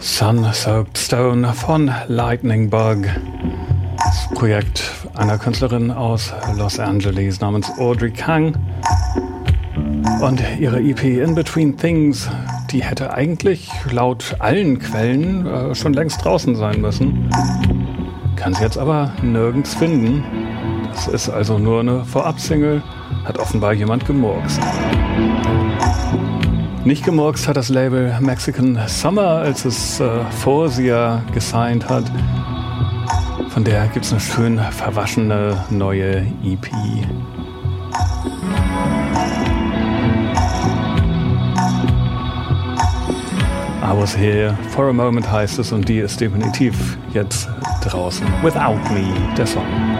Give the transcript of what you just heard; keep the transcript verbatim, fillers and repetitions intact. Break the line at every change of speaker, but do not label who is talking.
Sun-Soaked Stone von Lightning Bug. Das Projekt einer Künstlerin aus Los Angeles namens Audrey Kang. Und ihre E P In Between Things, die hätte eigentlich laut allen Quellen äh, schon längst draußen sein müssen. Kann sie jetzt aber nirgends finden. Das ist also nur eine Vorab-Single, hat offenbar jemand gemurkst. Nicht gemurkst hat das Label Mexican Summer, als es äh, Forsia gesigned hat. Von der gibt es eine schön verwaschene neue E P. I Was Here for a Moment heißt es und die ist definitiv jetzt draußen. Without Me, der Song.